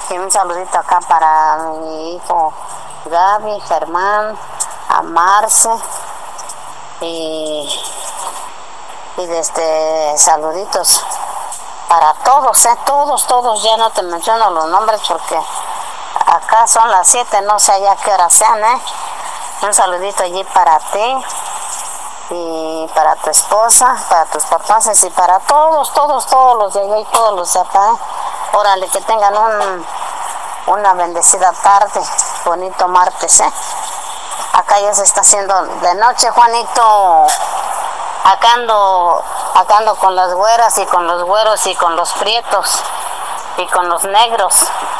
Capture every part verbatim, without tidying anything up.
Y un saludito acá para mi hijo Gaby, Germán, a Marce. Y, y desde saluditos para todos, eh, todos, todos, ya no te menciono los nombres porque acá son las siete, no sé ya qué hora sean, eh. Un saludito allí para ti y para tu esposa, para tus papás y para todos, todos, todos los de allá y todos los de acá, eh. Órale, que tengan un, una bendecida tarde, bonito martes, eh. Acá ya se está haciendo de noche, Juanito. Acá ando, acá ando con las güeras y con los güeros y con los prietos y con los negros.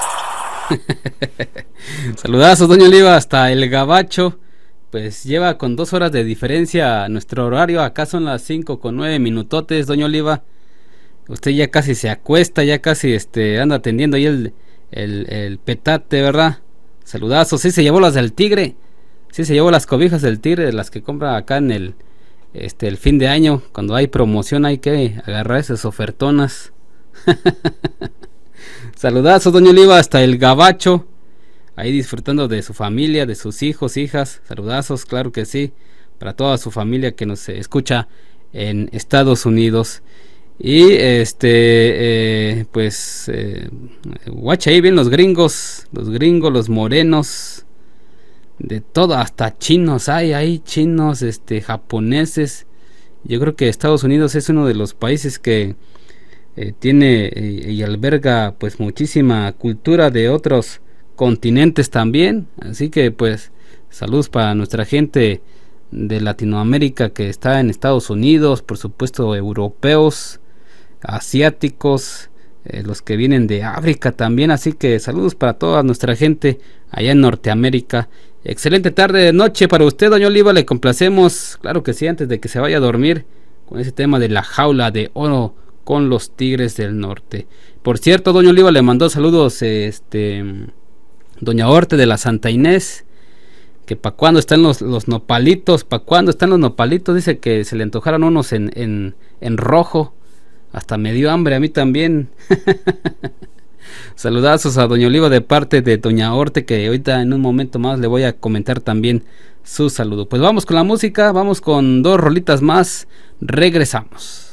Saludazos, doña Oliva, hasta el Gabacho. Pues lleva con dos horas de diferencia nuestro horario. Acá son las cinco con nueve minutotes, doña Oliva. Usted ya casi se acuesta, ya casi este anda atendiendo ahí el, el, el petate, ¿verdad? Saludazos, sí se llevó las del Tigre. Sí se llevó las cobijas del Tigre, las que compra acá en el este el fin de año. Cuando hay promoción hay que agarrar esas ofertonas. Saludazos, doña Oliva, hasta el Gabacho. Ahí disfrutando de su familia, de sus hijos, hijas. Saludazos, claro que sí, para toda su familia que nos escucha en Estados Unidos. Y este, eh, pues, eh, guacha ahí bien los gringos, los gringos, los morenos, de todo, hasta chinos hay, hay chinos, este, japoneses. Yo creo que Estados Unidos es uno de los países que eh, tiene eh, y alberga pues muchísima cultura de otros continentes también, así que pues saludos para nuestra gente de Latinoamérica que está en Estados Unidos, por supuesto europeos, asiáticos, eh, los que vienen de África también, así que saludos para toda nuestra gente allá en Norteamérica. Excelente tarde de noche para usted, doña Oliva, le complacemos, claro que sí, antes de que se vaya a dormir con ese tema de la jaula de oro con los Tigres del Norte. Por cierto, doña Oliva le mandó saludos este doña Orte de la Santa Inés, que para cuándo están los, los nopalitos, para cuándo están los nopalitos, dice que se le antojaron unos en, en, en rojo, hasta me dio hambre a mí también. Saludazos a doña Oliva de parte de doña Orte, que ahorita en un momento más le voy a comentar también su saludo. Pues vamos con la música, vamos con dos rolitas más, regresamos.